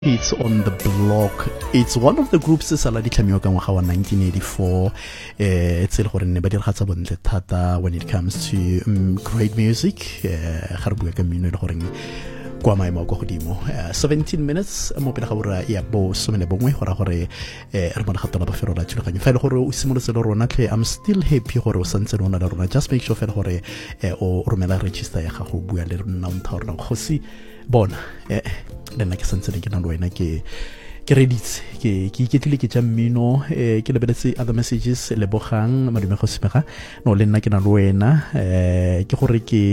It's on the block. It's one of the groups sa la ditlhamio ka ngwaga wa 1984. It's le gore ne ba diragatsa bontle thata when it comes to great music. Ga re bua ka mmino le gore kwa maemo go godimo. 17 minutes mo pele ga bora ya bo somene bongwe gora gore re bona gatona ba fero la tshologanyo. Fa ile gore o simolotse le rona tle I'm still happy gore o santse rona la rona. Just make sure fa gore o romela register ya gago bua le rona o ntha rona go si bona le nna ke santse ke na le wena ke reditse ke iketlile ke tša mmino ke lebeletse other messages le bogang madume go simega no le nna ke na le wena ke gore ke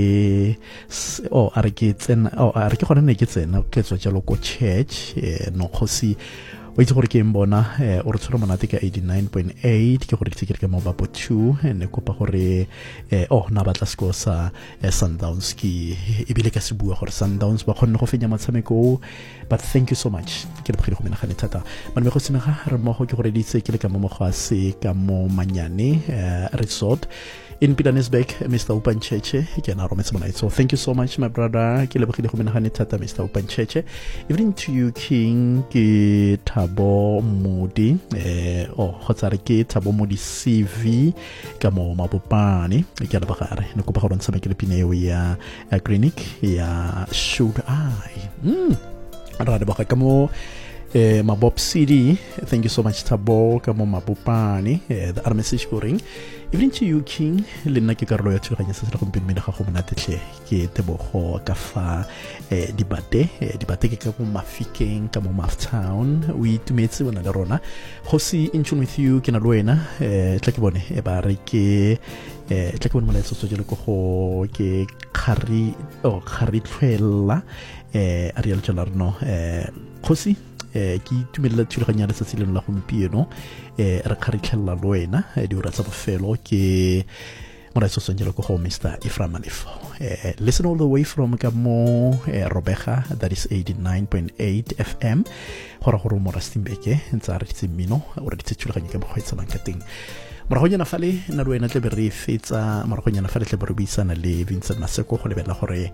are ke gona ne ke tsena ke tswa jalo ko church no khosi o itse gore ke mbona o re tshwara monate ka 89.8 ke gore ke mo ba 2 ne kopa gore na batla sko sa Sundowns ki ebile ka se bua gore Sundowns ba khonne go fenya matshameko but thank you so much ke le go menagane thata ba me go simega re mo go ke gore ditse ke le ka mo go se ka mo manyane resort in Pietermaritzburg, Mr. Upancheche, so thank you so much, my brother. Mr. Upancheche. Evening to you, King Tabo Moody. Hotareke Tabo Moody CV. Kamo Mabupani. Galabare. Nukuparon Samakilipine, ya clinic, ya should I? Radabakamo. Mabob CD, thank you so much Tabo, kamo mabupani, the other message going. Even to you King, lena ke karolo ya tshoganya se se go mpeng mena ga go monatetle ke tebogo ka fa dibate ke ka mo Mafikeng ka mo Maftown we tumetse bona le rona go si in tune with you ke na le wena tla ke bone e ba re ke tla ke bone molaetso tsojele go ke khari tlhwela a real tšalarno go si ke itumelela thulaganya le tsatsi leno la gompieno re kgaritlhella le wena di ura tsa bofelo ke moraitso sonjelo go Mr. Ephraim Malefo listen all the way from Kamo Robega, that is 89.8 FM gora gore mo Rustenburg ntse re ditse mmino o re ditse thulaganya ka bogwetsa ka teng moragonyana fale na le wena tle be re fetsa moragonyana fale tle be re buisana le Vincent Maseko go lebella gore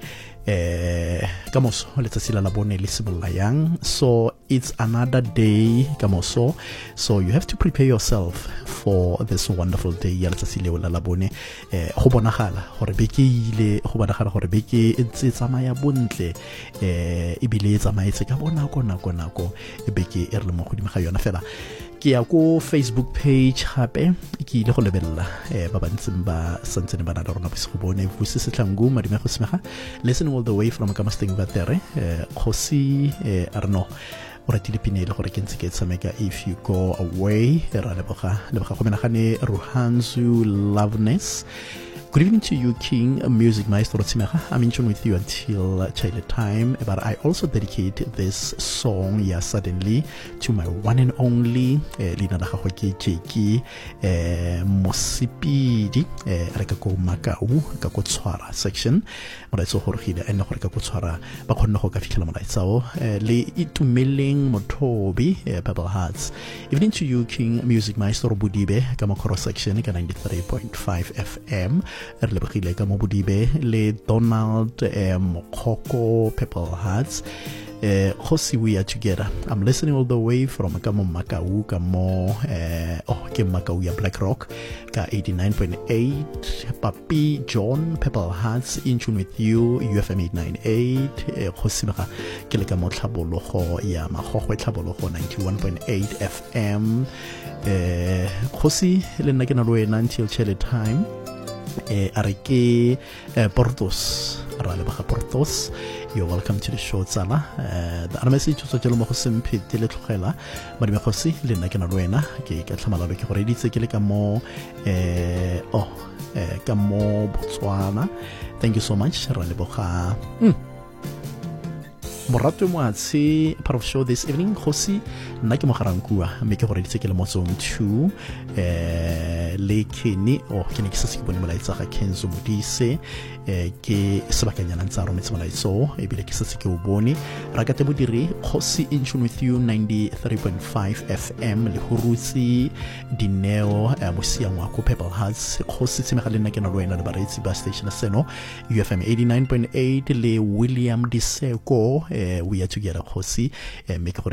kamoso letsatsi la bone le simolla yang so it's another day kamoso so you have to prepare yourself for this wonderful day ya letsatsi le la bone go bonagala gore beke ile go bonagala gore beke ntse tsamaya bontle ebile tsamaetse ka bona nako beke e re le mo godimo ga yona fela ke ya ko Facebook page gape ke ile go lebella ba bantseng ba santsene ba na rona bosigo bone vusi setlangu madime go simega listen all the way from Kamasting Batere khosi arno ora tilipinele gore ke ntse ke tsameka if you go away ra leboga go menagane Ruhanzu Loveness. Good evening to you, King Music Maestro Tsimega. I'm in tune with you until child time. But I also dedicate this song, yeah, suddenly, to my one and only Lina Dahahoki Jeki Mosipidi Rekako Makau Kakotswara section. Moraitso Horhida and Horkakotswara Bakonoka Fikilamoraitso Le Itumeling Motobi Pebble Hearts. Evening to you, King Music Maestro Budibe Kamakoro section 93.5 FM. Le Bakile ka mo Budibe le Donald Mokoko Purple Hearts Khosi we are together. I'm listening all the way from Kamo Makau Kamo ke Makau ya Black Rock ka 89.8 Papi John Purple Hearts in tune with you UFM 898 Khosi ba ke le ka mo tlhabologo ya magogwe tlhabologo 91.8 FM Khosi le nna ke na le wena until chile time Areke Portos Ralebaha Portos. You're welcome to the show, Tsala. The other message to Jalomo Simpi Teletrela, Marimakosi, Lina Kanaruena, Katamala Koredi, Sekamo, Kamo Botswana. Thank you so much, Raleboha. Morato Moatsi, part of show this evening, Hosi, Nakimaharankua, make a already take a mozon 2, Lekini, or Kinixas Bonimalaita, Kenzo Mudise, Ke Sabakanya Zaro Mitzmalaiso, Ebilekisasiko Boni, Ragatabudiri, Hosi in tune with you 93.5 FM, Lihurusi, Dineo, Musia Wako Pebble Hearts, Hosi Simakalina Ganarena, the Baritsi Bus Station Seno, UFM 89.8, Le William Diseko, we are together kgosi mme ke